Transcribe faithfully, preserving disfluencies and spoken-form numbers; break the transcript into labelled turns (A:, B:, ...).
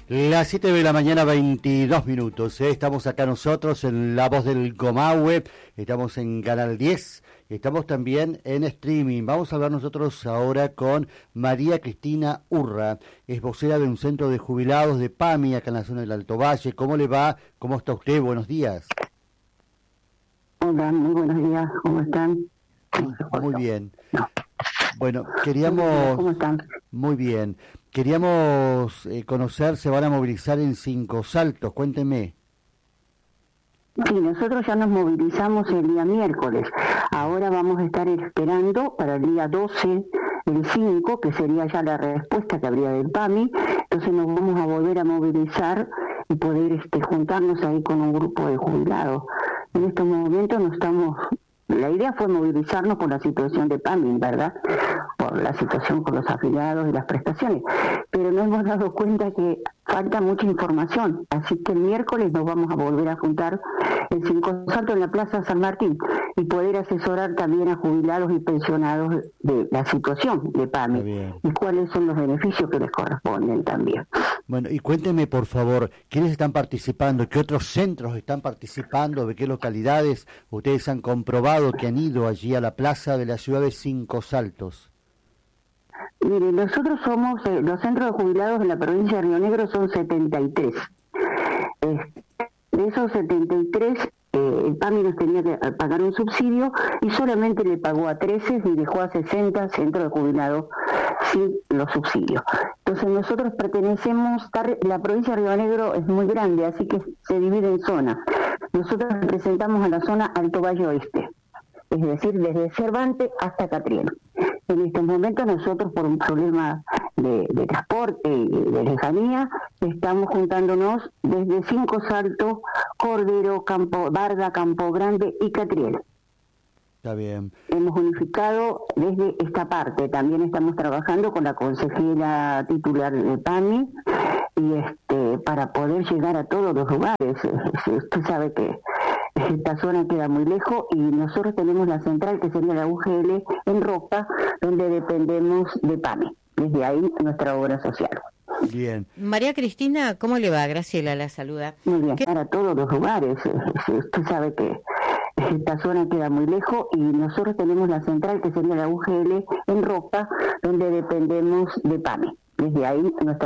A: Las siete de la mañana, veintidós minutos. ¿eh? Estamos acá nosotros en La Voz del Comahue, estamos en Canal diez, estamos también en streaming. Vamos a hablar nosotros ahora con María Cristina Urra, es vocera de un centro de jubilados de PAMI, acá en la zona del Alto Valle. ¿Cómo le va? ¿Cómo está usted? Buenos días.
B: Hola, muy buenos días. ¿Cómo están?
A: Muy bien.
B: No.
A: Bueno, queríamos...
B: ¿Cómo están?
A: Muy bien. Queríamos eh, conocer, se van a movilizar en Cinco Saltos, cuénteme.
B: Sí, nosotros ya nos movilizamos el día miércoles. Ahora vamos a estar esperando para el día doce, el cinco, que sería ya la respuesta que habría del PAMI. Entonces nos vamos a volver a movilizar y poder este, juntarnos ahí con un grupo de jubilados. En estos momentos no estamos... La idea fue movilizarnos por la situación de PAMI, ¿verdad? Por la situación con los afiliados y las prestaciones. Pero nos hemos dado cuenta que falta mucha información. Así que el miércoles nos vamos a volver a juntar en Cinco Saltos en la Plaza San Martín y poder asesorar también a jubilados y pensionados de la situación de PAMI y cuáles son los beneficios que les corresponden también.
A: Bueno, y cuénteme por favor, ¿quiénes están participando? ¿Qué otros centros están participando? ¿De qué localidades ustedes han comprobado que han ido allí a la plaza de la ciudad de Cinco Saltos?
B: Mire, nosotros somos, eh, los centros de jubilados de la provincia de Río Negro son setenta y tres. Eh, de esos setenta y tres, eh, el PAMI nos tenía que pagar un subsidio y solamente le pagó a trece y dejó a sesenta centros de jubilados sin los subsidios. Entonces nosotros pertenecemos, la provincia de Río Negro es muy grande, así que se divide en zonas. Nosotros representamos a la zona Alto Valle Oeste, es decir, desde Cervantes hasta Catriel. En estos momentos nosotros, por un problema de, de transporte y de lejanía, estamos juntándonos desde Cinco Saltos, Cordero, Campo Barda, Campo Grande y Catriel.
A: Está bien.
B: Hemos unificado desde esta parte. También estamos trabajando con la consejera titular de PAMI y este para poder llegar a todos los lugares. Usted sabe que esta zona queda muy lejos y nosotros tenemos la central, que sería la U G L, en Roca, donde dependemos de PAMI. Desde ahí nuestra obra social.
A: Bien.
C: María Cristina, ¿cómo le va? Graciela la saluda.
B: Muy bien,
C: ¿Qué?
B: para todos los lugares. Usted sabe que esta zona queda muy lejos y nosotros tenemos la central, que sería la U G L, en Roca, donde dependemos de PAMI. Desde ahí nuestra